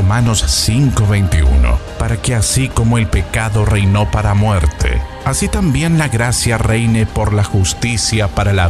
Romanos 5:21, para que así como el pecado reinó para muerte, así también la gracia reine por la justicia para la